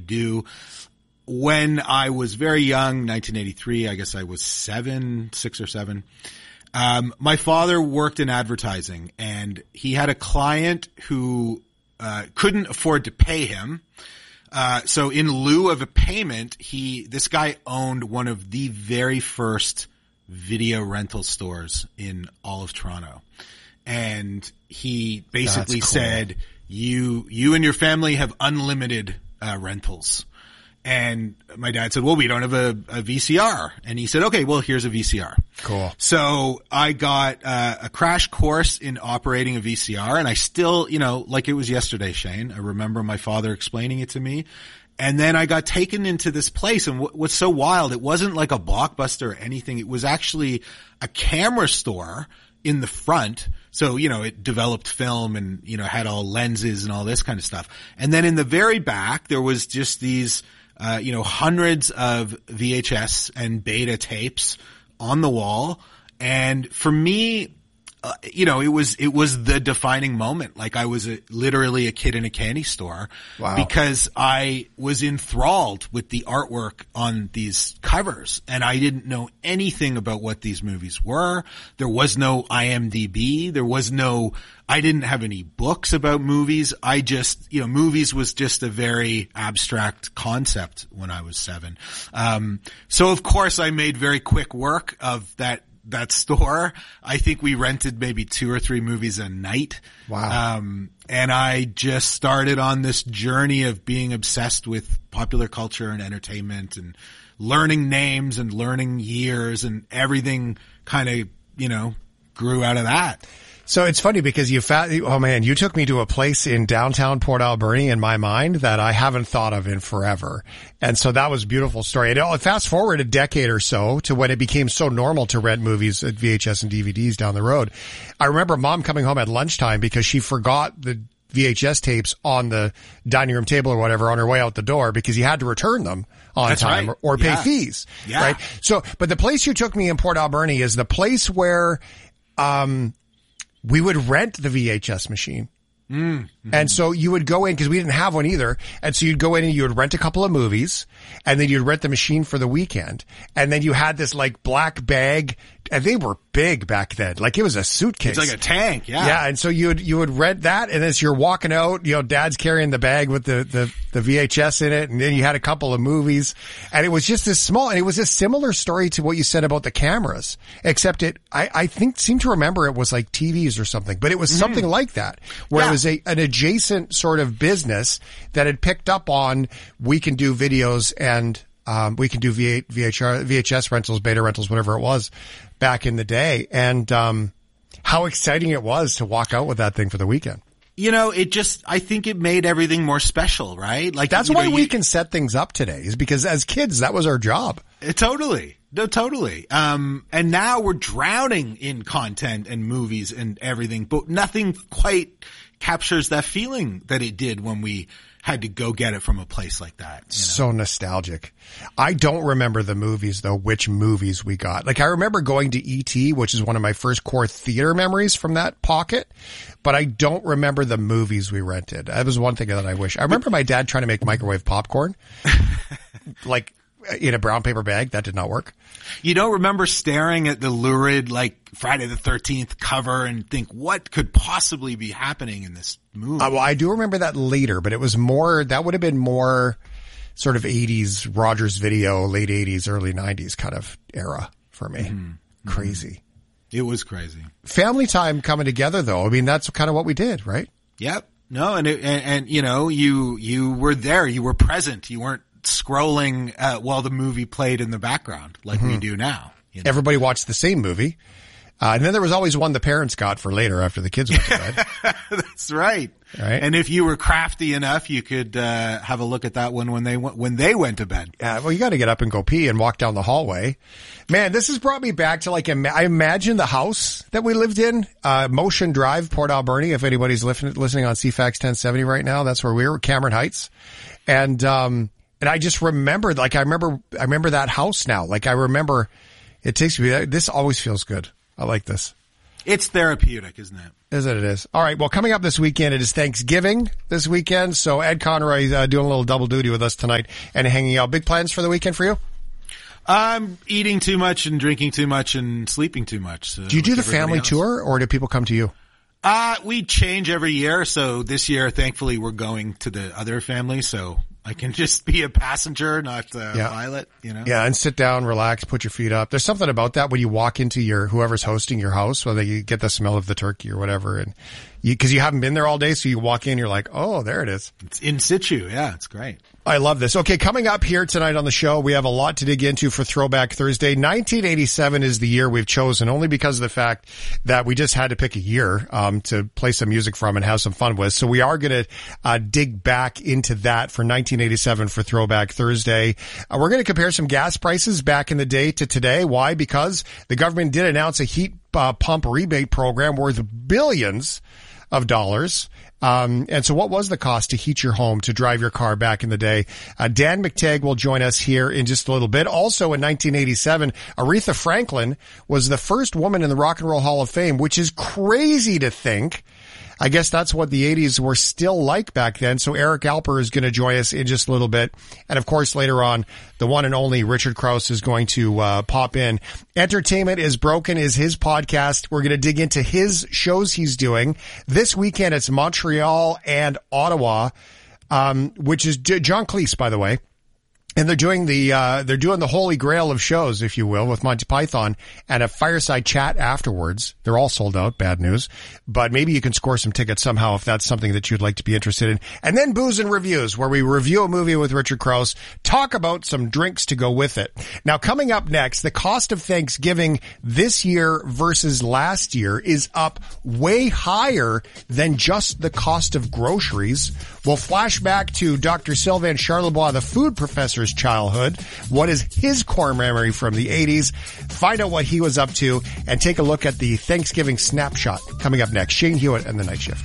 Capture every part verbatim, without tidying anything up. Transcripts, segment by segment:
do. When I was very young, nineteen eighty-three, I guess I was seven, six or seven. Um, my father worked in advertising, and he had a client who uh, couldn't afford to pay him. Uh, so in lieu of a payment, he, this guy owned one of the very first video rental stores in all of Toronto. And he basically That's cool. said, you, you and your family have unlimited, uh, rentals. And my dad said, well, we don't have a, a V C R. And he said, okay, well, here's a V C R. Cool. So I got uh, a crash course in operating a V C R, and I still, you know, like it was yesterday, Shane. I remember my father explaining it to me. And then I got taken into this place, and what, what's so wild, it wasn't like a Blockbuster or anything. It was actually a camera store in the front. So, you know, it developed film and, you know, had all lenses and all this kind of stuff. And then in the very back, there was just these, uh, you know, hundreds of V H S and beta tapes on the wall. And for me, uh, you know, it was, it was the defining moment. Like I was a, literally a kid in a candy store. Wow. Because I was enthralled with the artwork on these covers, and I didn't know anything about what these movies were. There was no I M D B. There was no, I didn't have any books about movies. I just, you know, movies was just a very abstract concept when I was seven. Um, so of course I made very quick work of that that store. I think we rented maybe two or three movies a night. Wow. Um, and I just started on this journey of being obsessed with popular culture and entertainment and learning names and learning years, and everything kind of, you know, grew out of that. So it's funny because you found, oh man, you took me to a place in downtown Port Alberni in my mind that I haven't thought of in forever. And so that was a beautiful story. And fast forward a decade or so to when it became so normal to rent movies at V H S and D V Ds down the road. I remember mom coming home at lunchtime because she forgot the V H S tapes on the dining room table or whatever on her way out the door because you had to return them on That's time right. or, or pay Yeah. fees. Yeah. Right. So, but the place you took me in Port Alberni is the place where, um, we would rent the V H S machine. Mm-hmm. And so you would go in because we didn't have one either. And so you'd go in and you would rent a couple of movies, and then you'd rent the machine for the weekend. And then you had this like black bag, and they were big back then. Like it was a suitcase. It's like a tank. Yeah. Yeah. And so you would, you would rent that. And as you're walking out, you know, dad's carrying the bag with the, the, the V H S in it. And then you had a couple of movies, and it was just this small, and it was a similar story to what you said about the cameras, except it, I, I think, seem to remember it was like T Vs or something, but it was mm-hmm. something like that where Yeah. it was a, an adjacent sort of business that had picked up on, we can do videos and, um, we can do V H R, V H S rentals, beta rentals, whatever it was back in the day. And, um, how exciting it was to walk out with that thing for the weekend. You know, it just, I think it made everything more special, right? Like that's you why know, we you, can set things up today, is because as kids, that was our job. Uh, totally. No, totally. Um, and now we're drowning in content and movies and everything, but nothing quite captures that feeling that it did when we had to go get it from a place like that. You know? So nostalgic. I don't remember the movies though, which movies we got. Like I remember going to E T, which is one of my first core theater memories from that pocket, but I don't remember the movies we rented. That was one thing that I wish. I remember my dad trying to make microwave popcorn, like in a brown paper bag. That did not work. You don't remember staring at the lurid, like, Friday the thirteenth cover and think, what could possibly be happening in this movie? Uh, well, I do remember that later, but it was more, that would have been more sort of eighties Rogers Video, late eighties, early nineties kind of era for me. Mm-hmm. Crazy. It was crazy. Family time coming together though. I mean, that's kind of what we did, right? Yep. No, and, it, and, and, you know, you, you were there, you were present, you weren't scrolling uh, while the movie played in the background like mm-hmm. we do now. You know? Everybody watched the same movie. Uh, and then there was always one the parents got for later after the kids went to bed. That's right. Right. And if you were crafty enough, you could uh, have a look at that one when they went, when they went to bed. Yeah, well, you got to get up and go pee and walk down the hallway. Man, this has brought me back to like, I imagine the house that we lived in, uh, Motion Drive, Port Alberni. If anybody's listening, listening on C FAX ten seventy right now, that's where we were, Cameron Heights. And, um, and I just remembered, like, I remember, I remember that house now. Like, I remember, it takes me, this always feels good. I like this. It's therapeutic, isn't it? Is it? It is. All right. Well, coming up this weekend, it is Thanksgiving this weekend. So Ed Conroy uh, doing a little double duty with us tonight and hanging out. Big plans for the weekend for you? I'm eating too much and drinking too much and sleeping too much. So do you do like the family else. tour, or do people come to you? Uh, we change every year. So this year, thankfully, we're going to the other family. So I can just be a passenger, not a yeah. pilot, you know? Yeah, and sit down, relax, put your feet up. There's something about that when you walk into your, whoever's hosting your house, whether you get the smell of the turkey or whatever, and you, cause you haven't been there all day, so you walk in, you're like, oh, there it is. It's in situ. Yeah, it's great. I love this. Okay, coming up here tonight on the show, we have a lot to dig into for Throwback Thursday. nineteen eighty-seven is the year we've chosen, only because of the fact that we just had to pick a year um to play some music from and have some fun with. So we are going to uh dig back into that for nineteen eighty-seven for Throwback Thursday. Uh, we're going to compare some gas prices back in the day to today. Why? Because the government did announce a heat uh, pump rebate program worth billions of dollars. Um, and so what was the cost to heat your home, to drive your car back in the day? Uh, Dan McTagg will join us here in just a little bit. Also in nineteen eighty-seven, Aretha Franklin was the first woman in the Rock and Roll Hall of Fame, which is crazy to think. I guess that's what the eighties were still like back then. So Eric Alper is going to join us in just a little bit. And of course, later on, the one and only Richard Krause is going to uh, pop in. Entertainment is Broken is his podcast. We're going to dig into his shows he's doing. This weekend, it's Montreal and Ottawa, um, which is D- John Cleese, by the way. And they're doing the, uh, they're doing the holy grail of shows, if you will, with Monty Python and a fireside chat afterwards. They're all sold out. Bad news. But maybe you can score some tickets somehow if that's something that you'd like to be interested in. And then Booze and Reviews, where we review a movie with Richard Krause, talk about some drinks to go with it. Now, coming up next, the cost of Thanksgiving this year versus last year is up way higher than just the cost of groceries. We'll flash back to Doctor Sylvain Charlebois, the food professor's childhood. What is his core memory from the eighties? Find out what he was up to and take a look at the Thanksgiving snapshot coming up next. Shane Hewitt and the Night Shift.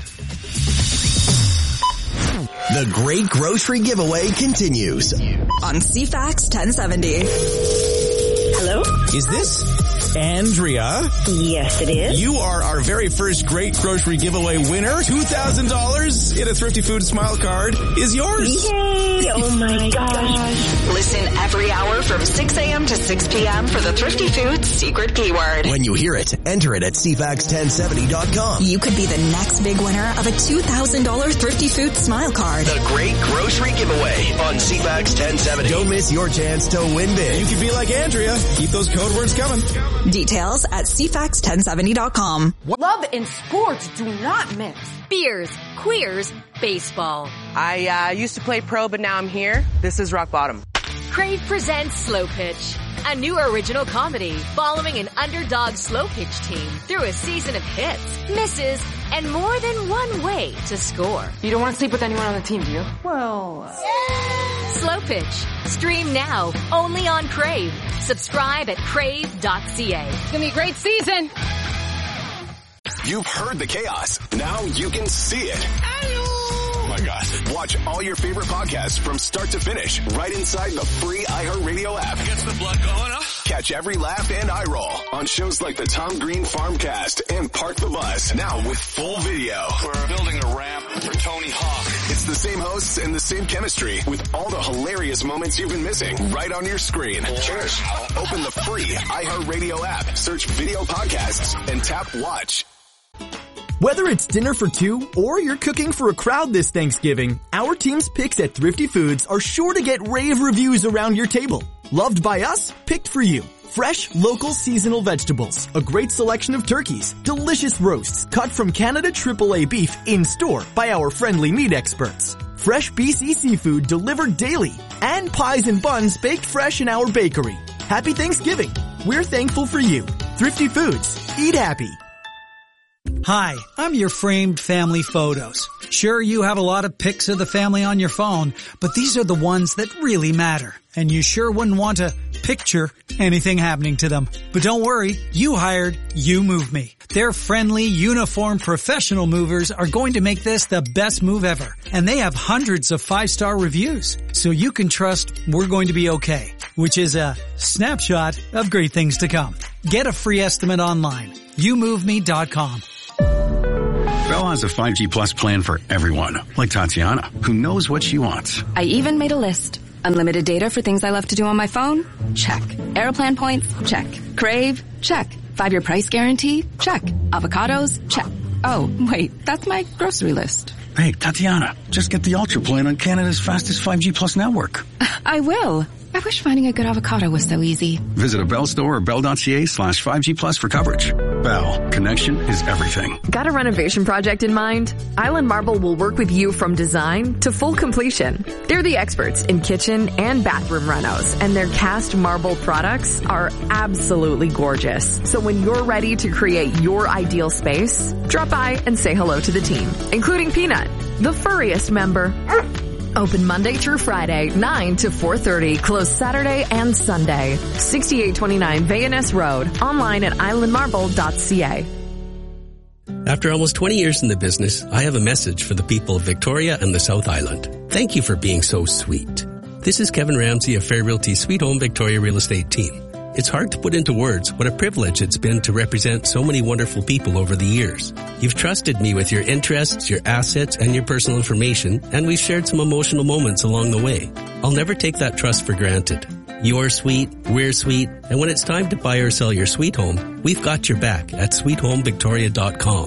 The Great Grocery Giveaway continues on C FAX ten seventy. Hello? Is this Andrea? Yes, it is. You are our very first Great Grocery Giveaway winner. two thousand dollars in a Thrifty Foods Smile Card is yours. Yay! Oh my gosh. Listen every hour from six a.m. to six p.m. for the Thrifty Foods secret keyword. When you hear it, enter it at C FAX ten seventy dot com. You could be the next big winner of a two thousand dollars Thrifty Foods Smile Card. The Great Grocery Giveaway on C FAX ten seventy. Don't miss your chance to win big. You could be like Andrea. Keep those code words coming. Details at C FAX ten seventy dot com. Love and sports do not mix. Beers, queers, baseball. I uh, used to play pro, but now I'm here. This is rock bottom. Crave presents Slow Pitch, a new original comedy following an underdog slow pitch team through a season of hits, misses, and more than one way to score. You don't want to sleep with anyone on the team, do you? Well... Uh... Slow Pitch. Stream now, only on Crave. Subscribe at crave dot c a. It's gonna be a great season. You've heard the chaos. Now you can see it. Oh my God. Watch all your favorite podcasts from start to finish right inside the free iHeartRadio app. Gets the blood going up. Catch every laugh and eye roll on shows like the Tom Green Farmcast and Park the Bus. Now with full video. We're building a ramp for Tony Hawk. It's the same hosts and the same chemistry with all the hilarious moments you've been missing right on your screen. Cheers. Open the free iHeartRadio app, search video podcasts, and tap watch. Whether it's dinner for two or you're cooking for a crowd this Thanksgiving, our team's picks at Thrifty Foods are sure to get rave reviews around your table. Loved by us, picked for you. Fresh, local, seasonal vegetables, a great selection of turkeys, delicious roasts cut from Canada triple A beef in store by our friendly meat experts. Fresh B C seafood delivered daily, and pies and buns baked fresh in our bakery. Happy Thanksgiving. We're thankful for you. Thrifty Foods. Eat happy. Hi, I'm your framed family photos. Sure, you have a lot of pics of the family on your phone, but these are the ones that really matter. And you sure wouldn't want to picture anything happening to them. But don't worry, you hired You Move Me. Their friendly, uniformed, professional movers are going to make this the best move ever. And they have hundreds of five-star reviews. So you can trust we're going to be okay, which is a snapshot of great things to come. Get a free estimate online. you move me dot com. Bell has a five G Plus plan for everyone, like Tatiana, who knows what she wants. I even made a list. Unlimited data for things I love to do on my phone? Check. Airplan points? Check. Crave? Check. Five-year price guarantee? Check. Avocados? Check. Oh, wait, that's my grocery list. Hey, Tatiana, just get the Ultra plan on Canada's fastest five G Plus network. I will. I wish finding a good avocado was so easy. Visit a Bell store or bell.ca slash 5G Plus for coverage. Bell, connection is everything. Got a renovation project in mind? Island Marble will work with you from design to full completion. They're the experts in kitchen and bathroom renos, and their cast marble products are absolutely gorgeous. So when you're ready to create your ideal space, drop by and say hello to the team, including Peanut, the furriest member. Open Monday through Friday, nine to four thirty. Closed Saturday and Sunday. sixty-eight twenty-nine Van Ness Road. Online at island marble dot c a. After almost twenty years in the business, I have a message for the people of Victoria and the South Island. Thank you for being so sweet. This is Kevin Ramsey of Fair Realty Sweet Home Victoria Real Estate Team. It's hard to put into words what a privilege it's been to represent so many wonderful people over the years. You've trusted me with your interests, your assets, and your personal information, and we've shared some emotional moments along the way. I'll never take that trust for granted. You're sweet, we're sweet, and when it's time to buy or sell your sweet home, we've got your back at sweet home victoria dot com.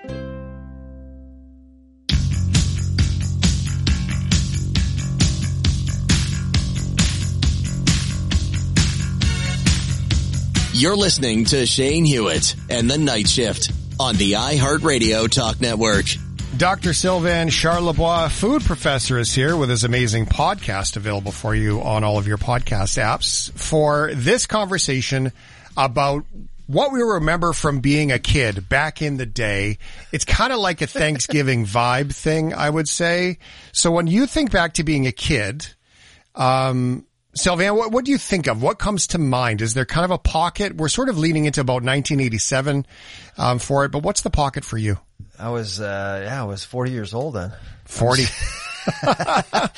You're listening to Shane Hewitt and the Night Shift on the iHeartRadio Talk Network. Doctor Sylvain Charlebois, food professor, is here with his amazing podcast available for you on all of your podcast apps for this conversation about what we remember from being a kid back in the day. It's kind of like a Thanksgiving vibe thing, I would say. So when you think back to being a kid, um, Sylvain, what, what do you think of? What comes to mind? Is there kind of a pocket? We're sort of leaning into about nineteen eighty-seven um, for it, but what's the pocket for you? I was, uh, yeah, I was forty years old then. forty uh,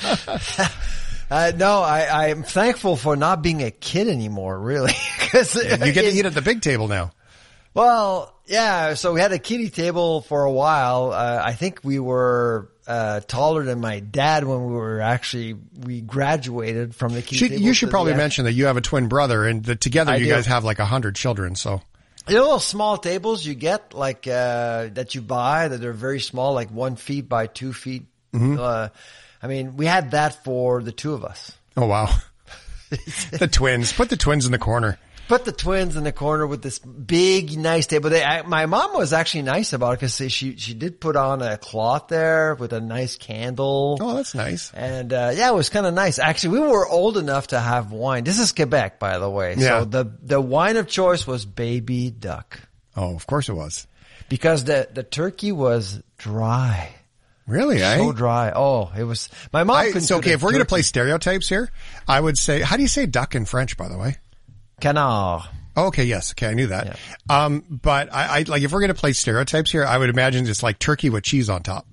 no, I, I'm thankful for not being a kid anymore, really. Cause you get to eat at the big table now. Well, yeah, so we had a kiddie table for a while. Uh, I think we were uh taller than my dad when we were actually, we graduated from the kiddie should, table. You should probably the, mention that you have a twin brother and that together I you do. guys have like a hundred children, so. You know those small tables you get, like, uh, that you buy, that are very small, like one feet by two feet? Mm-hmm. Uh, I mean, we had that for the two of us. Oh, wow. The twins. Put the twins in the corner. Put the twins in the corner with this big, nice table. They, I, my mom was actually nice about it because she, she did put on a cloth there with a nice candle. Oh, that's nice. And, uh, yeah, it was kind of nice. Actually, we were old enough to have wine. This is Quebec, by the way. Yeah. So the, the wine of choice was Baby Duck. Oh, of course it was. Because the, the turkey was dry. Really, eh? So dry. Oh, it was, my mom I, couldn't so, okay, if we're going to turkey. play stereotypes here, I would say, how do you say duck in French, by the way? Canard. Oh, okay, yes. Okay, I knew that. Yeah. Um, but I, I, like, if we're going to play stereotypes here, I would imagine just like turkey with cheese on top.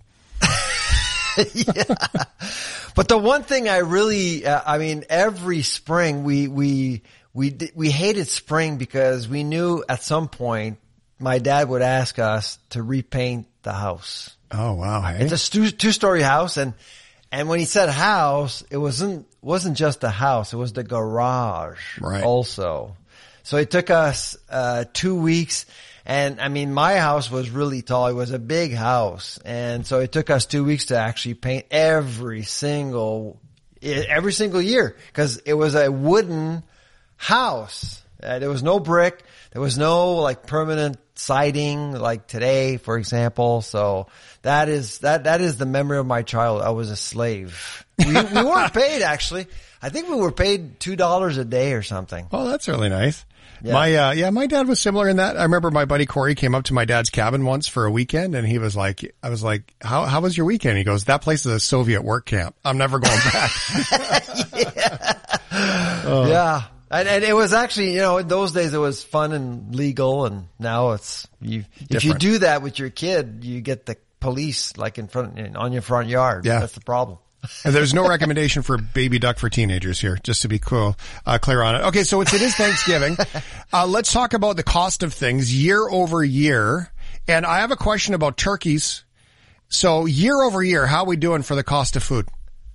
Yeah. But the one thing I really, uh, I mean, every spring we, we, we, we hated spring because we knew at some point my dad would ask us to repaint the house. Oh, wow. Hey? It's a stu- two-story house. And, and when he said house, it wasn't, wasn't just the house. It was the garage right. also. So it took us, uh, two weeks. And I mean, my house was really tall. It was a big house. And so it took us two weeks to actually paint every single, every single year because it was a wooden house. Uh, there was no brick. There was no like permanent siding like today, for example. So that is, that, that is the memory of my childhood. I was a slave. We, we weren't paid actually. I think we were paid two dollars a day or something. Oh, that's really nice. Yeah. My, uh, yeah, my dad was similar in that. I remember my buddy Corey came up to my dad's cabin once for a weekend and he was like, I was like, how, how was your weekend? He goes, that place is a Soviet work camp. I'm never going back. yeah. Oh. Yeah. And, and it was actually, you know, in those days it was fun and legal and now it's, you, if you do that with your kid, you get the police like in front, on your front yard. Yeah. That's the problem. And there's no recommendation for baby duck for teenagers here, just to be cool, uh, clear on it. Okay, so it's, it is Thanksgiving. Uh, let's talk about the cost of things year over year. And I have a question about turkeys. So year over year, how are we doing for the cost of food?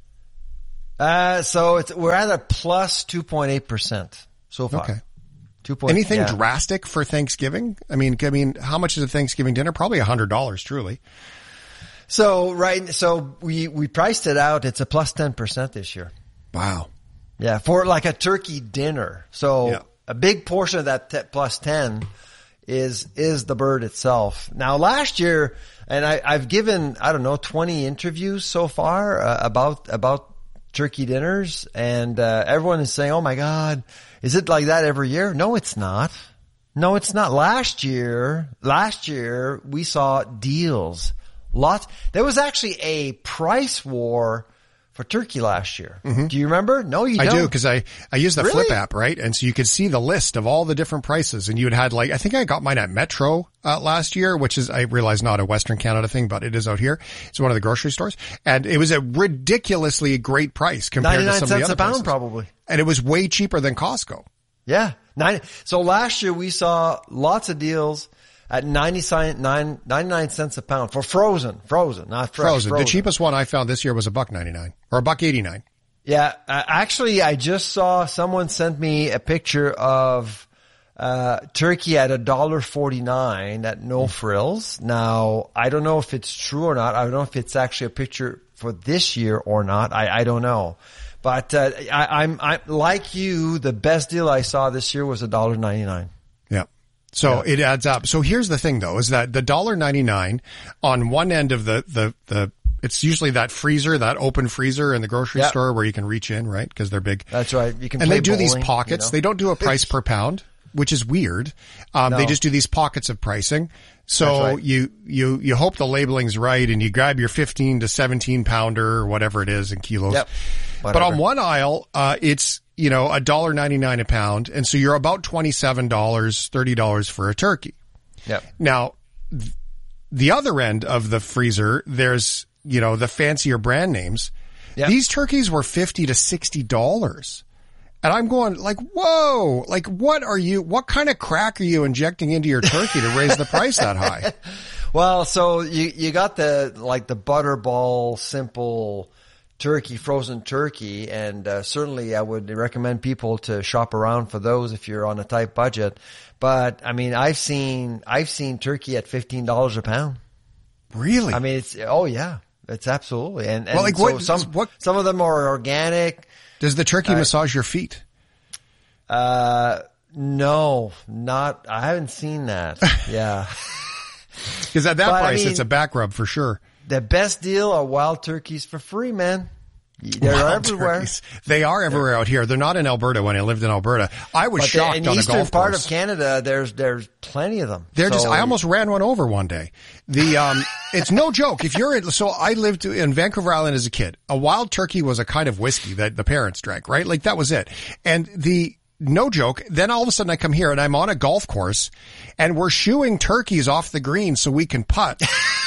Uh, so it's, we're at a plus two point eight percent so far. Okay. Two point, Anything yeah. drastic for Thanksgiving? I mean, I mean, how much is a Thanksgiving dinner? Probably a hundred dollars, truly. So, right, so we, we priced it out. It's a plus ten percent this year. Wow. Yeah, for like a turkey dinner. So yeah. a big portion of that t- plus ten is, is the bird itself. Now last year, and I, I've given, I don't know, twenty interviews so far uh, about, about turkey dinners, and uh, everyone is saying, oh my God, is it like that every year? No, it's not. No, it's not. Last year, last year we saw deals. Lots. There was actually a price war for turkey last year. Mm-hmm. Do you remember? No, you I don't. do, because I, I use the Really? Flip app, right? And so you could see the list of all the different prices. And you had had like, I think I got mine at Metro uh, last year, which is, I realize, not a Western Canada thing, but it is out here. It's one of the grocery stores. And it was a ridiculously great price compared to some of the ninety-nine cents other a pound, places. probably. And it was way cheaper than Costco. Yeah. Nine, so last year we saw lots of deals at ninety-nine, ninety-nine cents a pound for frozen, frozen, not fresh. Frozen. Frozen. The cheapest one I found this year was a buck ninety-nine or a buck eighty-nine. Yeah. Uh, actually, I just saw someone sent me a picture of uh turkey at a dollar forty-nine at No Frills. Now, I don't know if it's true or not. I don't know if it's actually a picture for this year or not. I, I don't know. But uh, I, I'm, I'm like you. The best deal I saw this year was a dollar ninety-nine. Yeah. So Yeah. it adds up. So here's the thing though, is that the one dollar ninety-nine on one end of the, the, the, it's usually that freezer, that open freezer in the grocery Yep. store where you can reach in, right? Because they're big. That's right. You can And play they do these bowling, pockets. you know? They don't do a price per pound, which is weird. Um, No. they just do these pockets of pricing. So That's right. you, you, you hope the labeling's right and you grab your fifteen to seventeen pounder or whatever it is in kilos. Yep. But on one aisle, uh, it's, you know, one dollar ninety-nine a pound. And so you're about twenty-seven dollars, thirty dollars for a turkey. Yep. Now, th- the other end of the freezer, there's, you know, the fancier brand names. Yep. These turkeys were fifty to sixty dollars. And I'm going like, whoa, like what are you, what kind of crack are you injecting into your turkey to raise the price that high? Well, so you, you got the, like the Butterball simple turkey, frozen turkey. And uh, certainly I would recommend people to shop around for those if you're on a tight budget. But I mean, I've seen, I've seen turkey at fifteen dollars a pound. Really? I mean, it's, oh yeah, it's absolutely. And, and Well, like so what- some, what- some of them are organic. Does the turkey Uh, massage your feet? Uh, no, not, I haven't seen that. Yeah. Because at that But, I price, mean- it's a back rub for sure. The best deal are wild turkeys for free, man. They're Wild everywhere. turkeys. They are everywhere out here. They're not in Alberta when I lived in Alberta. I was But shocked in on the a eastern golf part course. of Canada, there's there's plenty of them. They're just, So- I almost ran one over one day. The, um, it's no joke. If you're in, so I lived in Vancouver Island as a kid. A wild turkey was a kind of whiskey that the parents drank, right? Like that was it. And the, no joke. Then all of a sudden I come here and I'm on a golf course and we're shooing turkeys off the green so we can putt.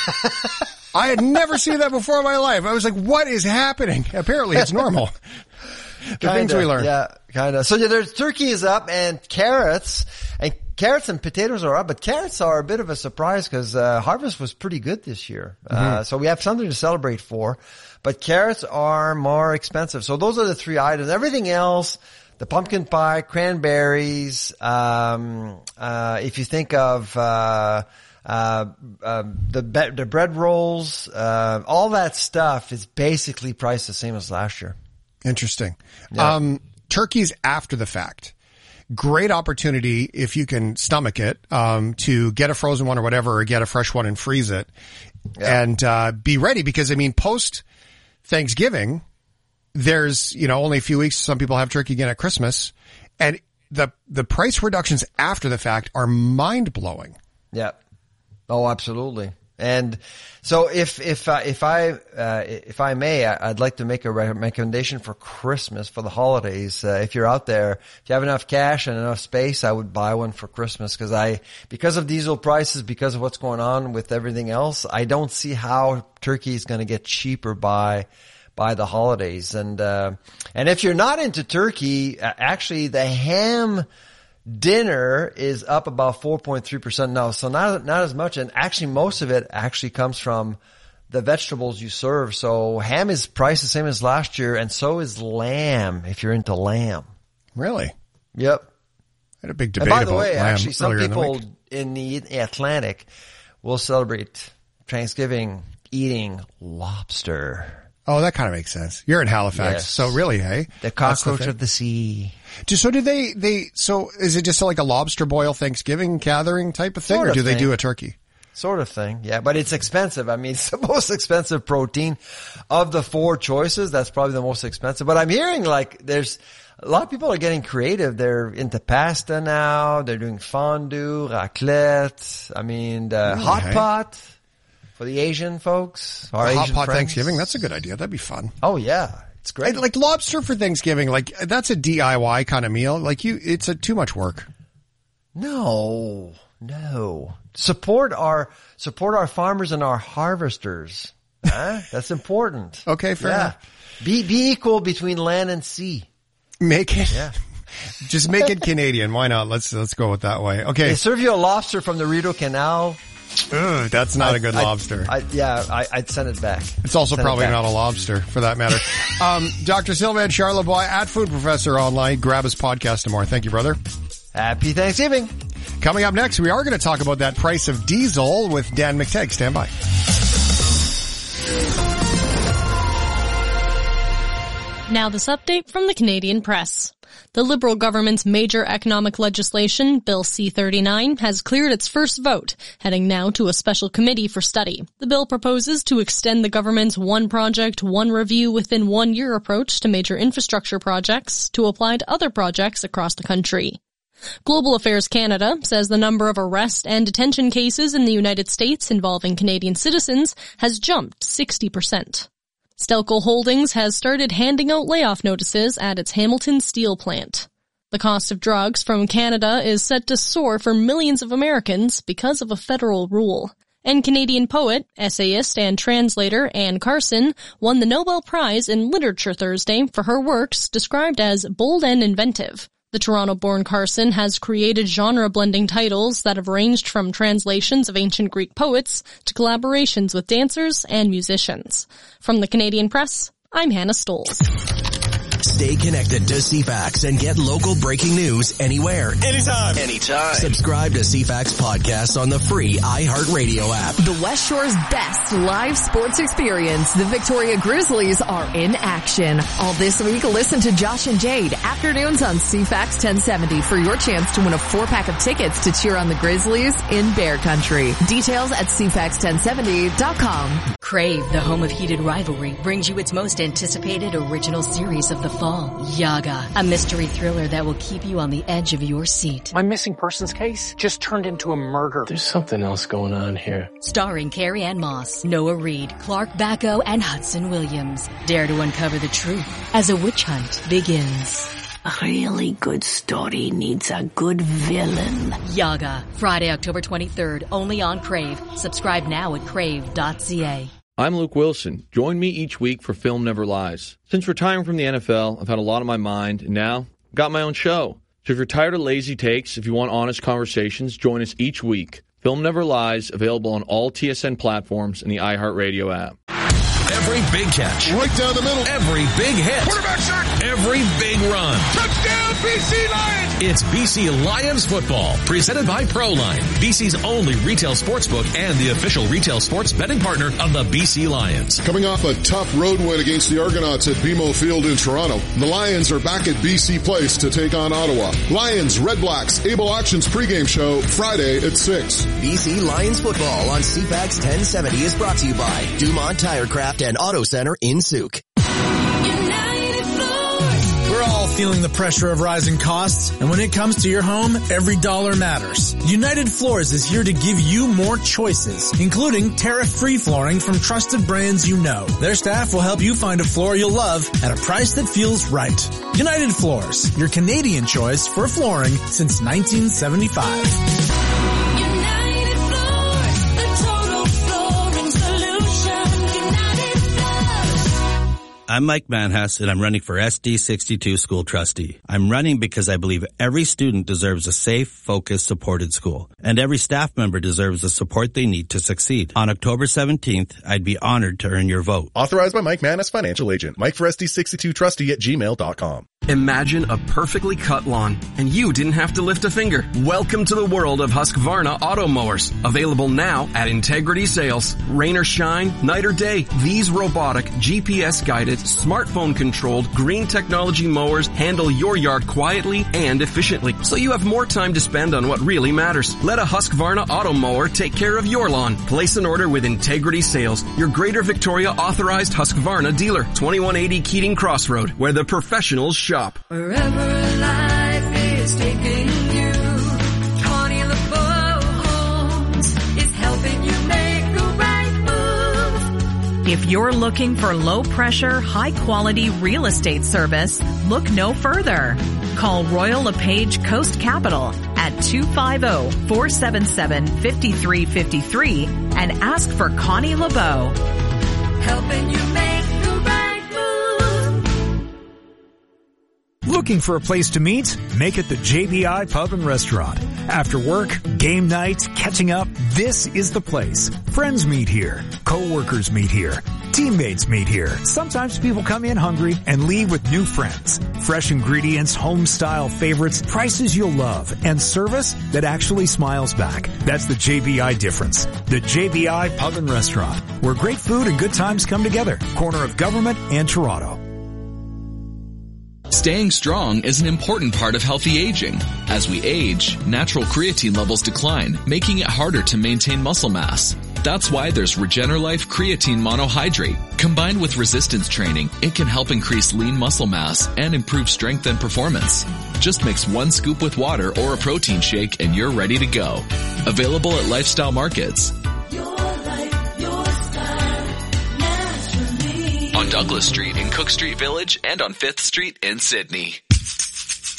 I had never seen that before in my life. I was like, what is happening? Apparently it's normal. The Kinda, things we learn. Yeah, kind of. So yeah, there's turkey is up and carrots and carrots and potatoes are up, but carrots are a bit of a surprise because uh, harvest was pretty good this year. Uh, Mm-hmm. so we have something to celebrate for, but carrots are more expensive. So those are the three items. Everything else, the pumpkin pie, cranberries, um, uh, if you think of, uh, uh, um, the, be- the bread rolls, uh, all that stuff is basically priced the same as last year. Interesting. Yeah. Um, turkeys after the fact. Great opportunity if you can stomach it, um, to get a frozen one or whatever, or get a fresh one and freeze it Yeah. and, uh, be ready because I mean, post Thanksgiving, there's, you know, only a few weeks. Some people have turkey again at Christmas and the, the price reductions after the fact are mind blowing. Yeah. Oh, absolutely. And so if, if, uh, if I, uh, if I may, I- I'd like to make a recommendation for Christmas, for the holidays. Uh, if you're out there, if you have enough cash and enough space, I would buy one for Christmas because I, because of diesel prices, because of what's going on with everything else, I don't see how turkey is going to get cheaper by, by the holidays. And, uh, and if you're not into turkey, actually the ham dinner is up about four point three percent now. So not, not as much. And actually most of it actually comes from the vegetables you serve. So ham is priced the same as last year, and so is lamb if you're into lamb. Really? Yep. I had a big debate about about lamb. By the way, lamb actually, some earlier in the people week. in the Atlantic will celebrate Thanksgiving eating lobster. Oh, that kind of makes sense. You're in Halifax, Yes. so really, hey? The That's cockroach thing. of the sea. Do- So do they, they, so is it just like a lobster boil Thanksgiving gathering type of thing, Sort or of do they thing. do a turkey? Sort of thing, yeah. But it's expensive. I mean, it's the most expensive protein of the four choices. That's probably the most expensive. But I'm hearing like there's a lot of people are getting creative. They're into pasta now. They're doing fondue, raclette. I mean, the Really, hot hey? pot for the Asian folks. Our A hot Asian pot friends. Thanksgiving, that's a good idea. That'd be fun. Oh yeah, it's great. I- like lobster for Thanksgiving, like that's a D I Y kind of meal. Like you, it's a too much work. No, no. Support our support our farmers and our harvesters. Huh? That's important. Okay, fair yeah. enough. Be be equal between land and sea. Make it, Yeah. just make it Canadian. Why not? Let's let's go with that way. Okay, They serve you a lobster from the Rideau Canal. Ugh, that's not I- a good I- lobster. I, yeah, I, I'd send it back. It's also Send it probably back. not a lobster, for that matter. um, Doctor Sylvain Charlebois at Food Professor online. Grab his podcast tomorrow. Thank you, brother. Happy Thanksgiving. Coming up next, we are going to talk about that price of diesel with Dan McTagg. Stand by. Now this update from the Canadian Press. The Liberal government's major economic legislation, Bill C thirty-nine, has cleared its first vote, heading now to a special committee for study. The bill proposes to extend the government's one project, one review within one year approach to major infrastructure projects to apply to other projects across the country. Global Affairs Canada says the number of arrest and detention cases in the United States involving Canadian citizens has jumped sixty percent. Stelco Holdings has started handing out layoff notices at its Hamilton steel plant. The cost of drugs from Canada is set to soar for millions of Americans because of a federal rule. And Canadian poet, essayist, and translator Anne Carson won the Nobel Prize in Literature Thursday for her works described as bold and inventive. The Toronto-born Carson has created genre-blending titles that have ranged from translations of ancient Greek poets to collaborations with dancers and musicians. From the Canadian Press, I'm Hannah Stoles. Stay connected to C FAX and get local breaking news anywhere. Anytime. Anytime. Subscribe to C FAX podcasts on the free iHeartRadio app. The West Shore's best live sports experience. The Victoria Grizzlies are in action. All this week, listen to Josh and Jade afternoons on C FAX ten seventy for your chance to win a four-pack of tickets to cheer on the Grizzlies in Bear Country. Details at C FAX ten seventy dot com. Crave, the home of heated rivalry, brings you its most anticipated original series of the fall, Yaga, a mystery thriller that will keep you on the edge of your seat. My missing persons case just turned into a murder. There's something else going on here. Starring Carrie Ann Moss, Noah Reid, Clark Bacco, and Hudson Williams. Dare to uncover the truth as a witch hunt begins. A really good story needs a good villain. Yaga, Friday, October twenty-third, only on Crave. Subscribe now at crave dot c a. I'm Luke Wilson. Join me each week for Film Never Lies. Since retiring from the N F L, I've had a lot on my mind, and now I've got my own show. So if you're tired of lazy takes, if you want honest conversations, join us each week. Film Never Lies, available on all T S N platforms and the iHeartRadio app. Every big catch. Right down the middle. Every big hit. Quarterback sack. Every big run. Touchdown, B C Lions. It's B C Lions football, presented by ProLine, B C's only retail sportsbook and the official retail sports betting partner of the B C Lions. Coming off a tough road win against the Argonauts at B M O Field in Toronto, the Lions are back at B C Place to take on Ottawa. Lions, Red Blacks, Able Auctions pregame show Friday at six. B C Lions football on C FAX ten seventy is brought to you by Dumont Tirecraft and Auto Center in Souk. We're all feeling the pressure of rising costs, and when it comes to your home, every dollar matters. United Floors is here to give you more choices, including tariff-free flooring from trusted brands you know. Their staff will help you find a floor you'll love at a price that feels right. United Floors, your Canadian choice for flooring since nineteen seventy-five. I'm Mike Manhas, and I'm running for S D sixty-two school trustee. I'm running because I believe every student deserves a safe, focused, supported school, and every staff member deserves the support they need to succeed. On October seventeenth, I'd be honored to earn your vote. Authorized by Mike Manhas, financial agent. Mike for S D sixty-two trustee at gmail dot com. Imagine a perfectly cut lawn, and you didn't have to lift a finger. Welcome to the world of Husqvarna auto mowers. Available now at Integrity Sales. Rain or shine, night or day, these robotic, G P S-guided, smartphone-controlled, green technology mowers handle your yard quietly and efficiently, so you have more time to spend on what really matters. Let a Husqvarna auto mower take care of your lawn. Place an order with Integrity Sales, your Greater Victoria authorized Husqvarna dealer. twenty-one eighty Keating Crossroad, where the professionals shop. Wherever life is taking you, Connie LeBeau Homes is helping you make the right move. If you're looking for low-pressure, high-quality real estate service, look no further. Call Royal LePage Coast Capital at two five zero, four seven seven, five three five three and ask for Connie LeBeau. Helping you make the right move. Looking for a place to meet? Make it the J B I Pub and Restaurant. After work, game night, catching up, this is the place. Friends meet here. Co-workers meet here. Teammates meet here. Sometimes people come in hungry and leave with new friends. Fresh ingredients, home-style favorites, prices you'll love, and service that actually smiles back. That's the J B I difference. The J B I Pub and Restaurant, where great food and good times come together. Corner of Government and Toronto. Staying strong is an important part of healthy aging. As we age, natural creatine levels decline, making it harder to maintain muscle mass. That's why there's RegenerLife Creatine Monohydrate. Combined with resistance training, it can help increase lean muscle mass and improve strength and performance. Just mix one scoop with water or a protein shake and you're ready to go. Available at Lifestyle Markets. On Douglas Street in Cook Street Village and on fifth Street in Sydney.